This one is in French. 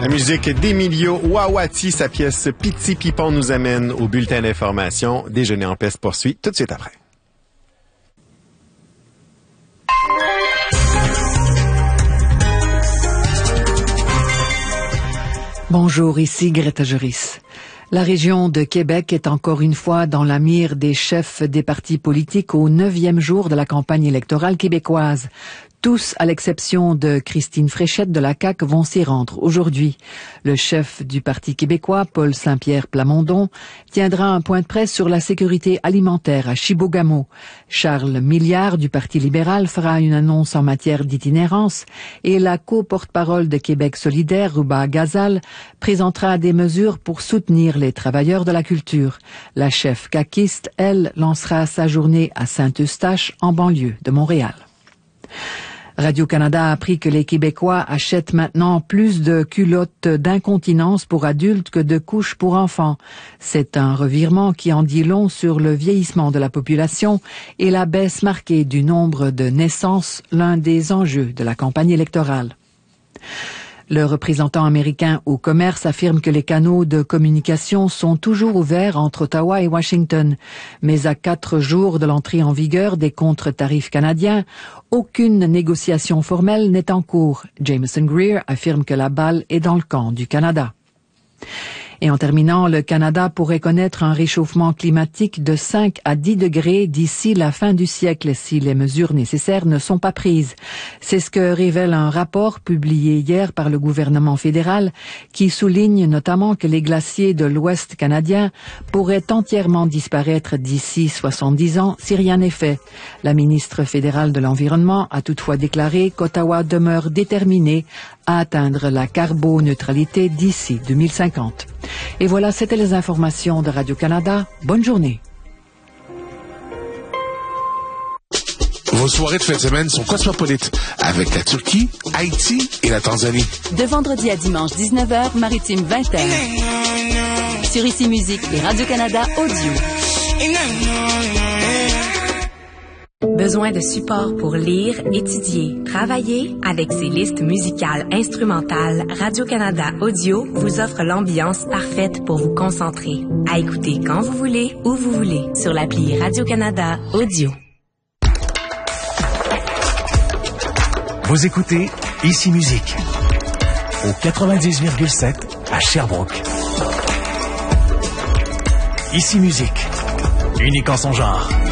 La musique d'Emilio Wawati, sa pièce Piti Pipon nous amène au bulletin d'information. Déjeuner en paix se poursuit tout de suite après. Bonjour, ici Greta Juris. La région de Québec est encore une fois dans la mire des chefs des partis politiques au 9e jour de la campagne électorale québécoise. Tous, à l'exception de Christine Fréchette de la CAQ, vont s'y rendre aujourd'hui. Le chef du Parti québécois, Paul Saint-Pierre Plamondon, tiendra un point de presse sur la sécurité alimentaire à Chibougamau. Charles Milliard du Parti libéral fera une annonce en matière d'itinérance et la co-porte-parole de Québec solidaire, Ruba Gazal, présentera des mesures pour soutenir les travailleurs de la culture. La chef caquiste, elle, lancera sa journée à Saint-Eustache, en banlieue de Montréal. Radio-Canada a appris que les Québécois achètent maintenant plus de culottes d'incontinence pour adultes que de couches pour enfants. C'est un revirement qui en dit long sur le vieillissement de la population et la baisse marquée du nombre de naissances, l'un des enjeux de la campagne électorale. Le représentant américain au commerce affirme que les canaux de communication sont toujours ouverts entre Ottawa et Washington. Mais à 4 jours de l'entrée en vigueur des contre-tarifs canadiens, aucune négociation formelle n'est en cours. Jameson Greer affirme que la balle est dans le camp du Canada. Et en terminant, le Canada pourrait connaître un réchauffement climatique de 5 à 10 degrés d'ici la fin du siècle si les mesures nécessaires ne sont pas prises. C'est ce que révèle un rapport publié hier par le gouvernement fédéral qui souligne notamment que les glaciers de l'Ouest canadien pourraient entièrement disparaître d'ici 70 ans si rien n'est fait. La ministre fédérale de l'Environnement a toutefois déclaré qu'Ottawa demeure déterminé à atteindre la carboneutralité d'ici 2050. Et voilà, c'était les informations de Radio-Canada. Bonne journée. Vos soirées de fin de semaine sont cosmopolites, avec la Turquie, Haïti et la Tanzanie. De vendredi à dimanche 19h, maritime 20h. Sur Ici Musique et Radio-Canada Audio. Besoin de support pour lire, étudier, travailler? Avec ses listes musicales instrumentales, Radio-Canada Audio vous offre l'ambiance parfaite pour vous concentrer. À écouter quand vous voulez, où vous voulez, sur l'appli Radio-Canada Audio. Vous écoutez Ici Musique au 90,7 à Sherbrooke. Ici Musique, unique en son genre.